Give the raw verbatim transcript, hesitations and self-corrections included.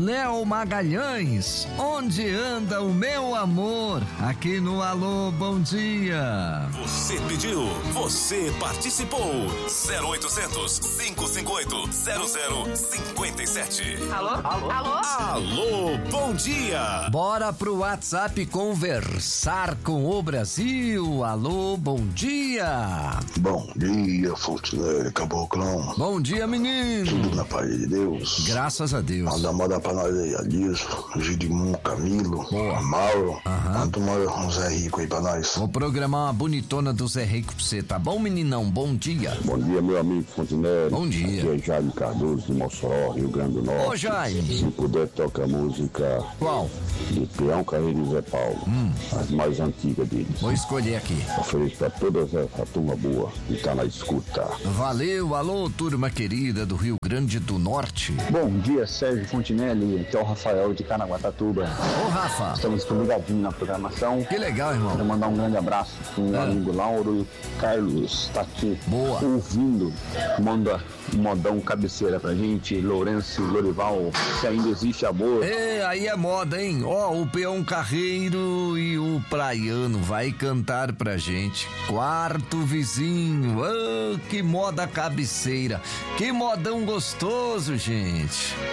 Léo Magalhães, onde anda o meu amor? Aqui no Alô, bom dia. Você pediu, você participou. zero oitocentos, cinco cinco oito, zero zero cinco sete. Alô? Alô? Alô? Alô, bom dia. Bora pro WhatsApp conversar com o Brasil. Alô, bom dia. Bom dia, Fortinelli, Caboclão. Bom dia, menino. Tudo na paz de Deus. Graças a Deus. Manda moda pra nós aí, Adilson, Gidimun, Camilo, Boa. Mauro. Aham. Manda um Zé Rico aí pra nós. Vou programar uma bonitona do Zé Rico pra você, tá bom, meninão? Bom dia. Bom dia, meu amigo Fontinelli. Bom dia. Aqui é Jaime Cardoso de Mossoró, Rio Grande do Norte. Ô, Jaime. Se puder, toca a música Qual? de Peão Carreiro e Zé Paulo, Hum. as mais antigas deles. Vou escolher aqui. Ofereço pra toda essa turma boa que tá na escuta. Valeu, alô, turma querida do Rio Grande do Norte. Bom dia, Sérgio Fontinelli, aqui é o Rafael de Canaguatatuba. Ô, Rafa. Estamos ligadinhos na programação. Que legal, irmão. Quero mandar um grande abraço pro meu Ah. amigo Lauro e o Carlos, tá aqui Boa. ouvindo. Manda um modão cabeceira pra gente, Lourenço Lorival, se ainda existe amor. É, aí é moda, hein? Ó, o Peão Carreiro e o Praiano vai cantar pra gente. Quarto vizinho, ah, que moda cabeceira. Que modão gostoso, gente.